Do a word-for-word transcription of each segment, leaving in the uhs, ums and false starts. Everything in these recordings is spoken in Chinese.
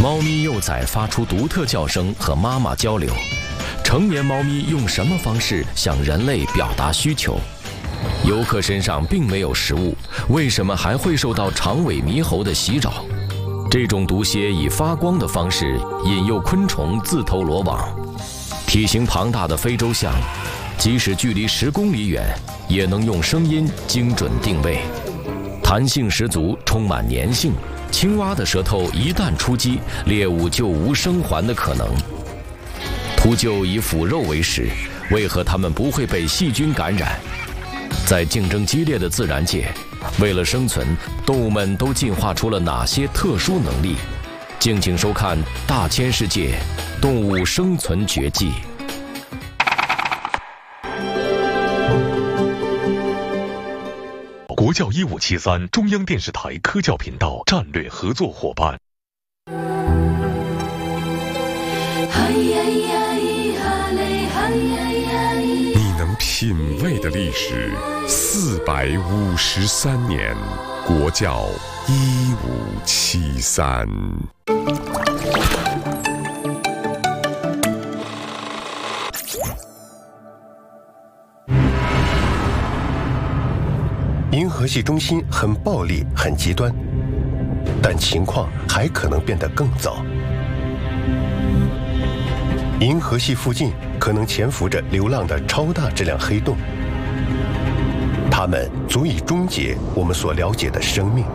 猫咪幼崽发出独特叫声和妈妈交流。成年猫咪用什么方式向人类表达需求？游客身上并没有食物，为什么还会受到长尾猕猴的袭扰？这种毒蝎以发光的方式引诱昆虫自投罗网。体型庞大的非洲象，即使距离十公里远，也能用声音精准定位。弹性十足，充满粘性。青蛙的舌头一旦出击，猎物就无生还的可能。秃鹫以腐肉为食，为何它们不会被细菌感染？在竞争激烈的自然界，为了生存，动物们都进化出了哪些特殊能力？敬请收看《大千世界：动物生存绝技》。 国教一五七三，中央电视台科教频道战略合作伙伴。 你能品味的历史，四百五十三年，国教一五七三。 银河系中心很暴力、很极端，但情况还可能变得更糟。银河系附近可能潜伏着流浪的超大质量黑洞，它们足以终结我们所了解的生命。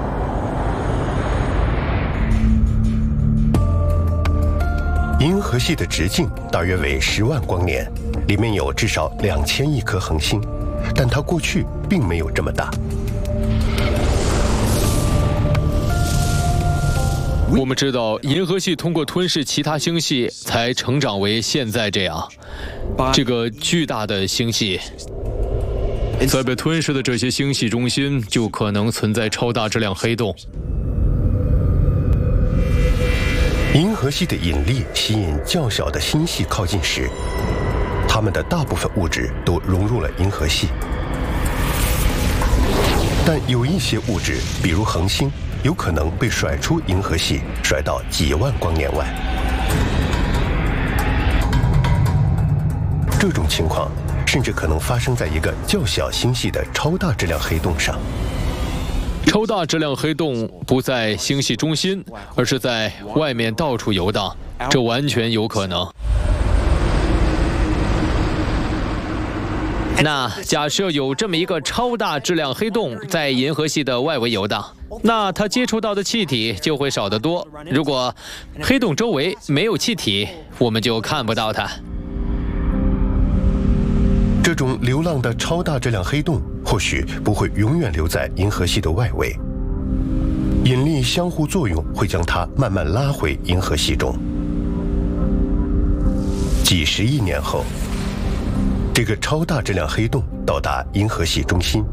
银河系的直径大约为十万光年，里面有至少两千亿颗恒星。但它过去并没有这么大。 我们知道，银河系通过吞噬其他星系才成长为现在这样。这个巨大的星系，在被吞噬的这些星系中心，就可能存在超大质量黑洞。 银河系的引力吸引较小的星系靠近时，它们的大部分物质都融入了银河系，但有一些物质，比如恒星，有可能被甩出银河系，甩到几万光年外。这种情况甚至可能发生在一个较小星系的超大质量黑洞上。 超大质量黑洞不在星系中心，而是在外面到处游荡，这完全有可能。那假设有这么一个超大质量黑洞在银河系的外围游荡，那它接触到的气体就会少得多。如果黑洞周围没有气体，我们就看不到它。 这种流浪的超大质量黑洞或许不会永远留在银河系的外围，引力相互作用会将它慢慢拉回银河系中。几十亿年后，这个超大质量黑洞到达银河系中心，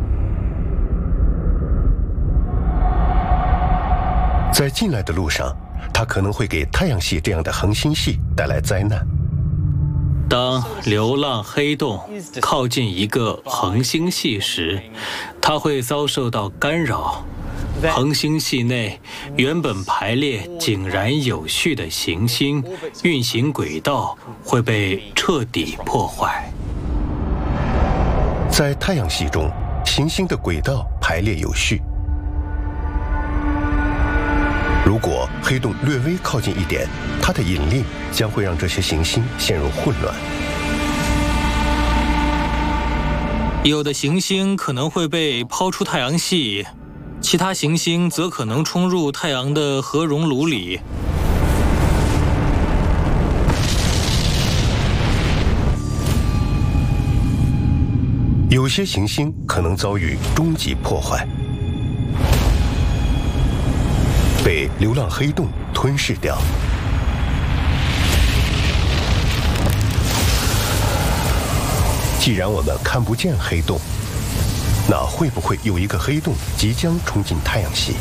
在进来的路上，它可能会给太阳系这样的恒星系带来灾难。 当流浪黑洞靠近一个恒星系时，它会遭受到干扰。恒星系内原本排列井然有序的行星运行轨道会被彻底破坏。 在太阳系中，行星的轨道排列有序。如果黑洞略微靠近一点，它的引力将会让这些行星陷入混乱。 有的行星可能会被抛出太阳系，其他行星则可能冲入太阳的核熔炉里。 有些行星可能遭遇终极破坏，被流浪黑洞吞噬掉。既然我们看不见黑洞，那会不会有一个黑洞即将冲进太阳系？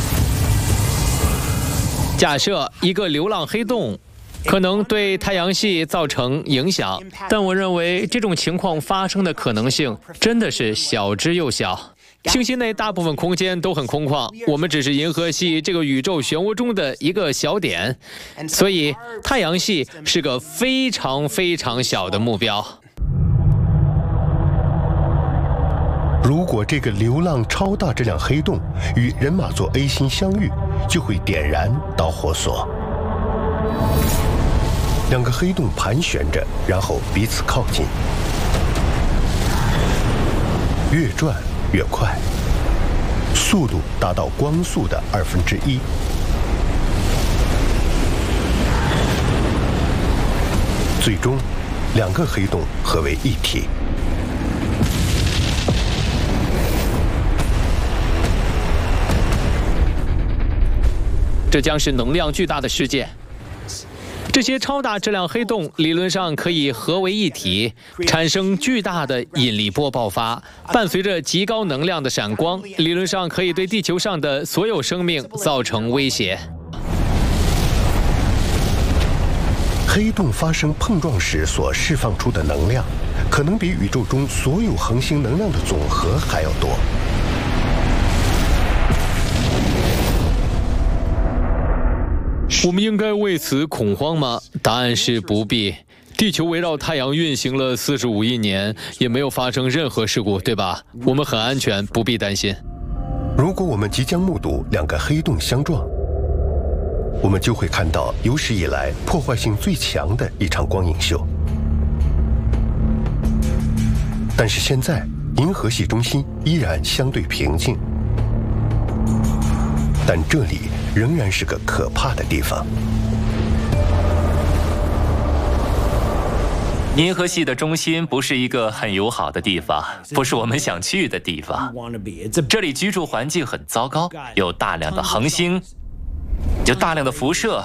假设一个流浪黑洞可能对太阳系造成影响，但我认为这种情况发生的可能性真的是小之又小。 星系内大部分空间都很空旷，我们只是银河系这个宇宙漩涡中的一个小点，所以太阳系是个非常非常小的目标。 如果这个流浪超大质量黑洞与人马座 A 星相遇，就会点燃导火索。两个黑洞盘旋着，然后彼此靠近，越转越快，速度达到光速的二分之一。最终，两个黑洞合为一体。 这将是能量巨大的世界。这些超大质量黑洞理论上可以合为一体，产生巨大的引力波爆发，伴随着极高能量的闪光，理论上可以对地球上的所有生命造成威胁。 黑洞发生碰撞时所释放出的能量，可能比宇宙中所有恒星能量的总和还要多。 我们应该为此恐慌吗？答案是不必。地球围绕太阳运行了四十五亿年，也没有发生任何事故，对吧？我们很安全，不必担心。 如果我们即将目睹两个黑洞相撞，我们就会看到有史以来破坏性最强的一场光影秀。但是现在，银河系中心依然相对平静，但这里仍然是个可怕的地方。 银河系的中心不是一个很友好的地方，不是我们想去的地方。这里居住环境很糟糕，有大量的恒星，有大量的辐射，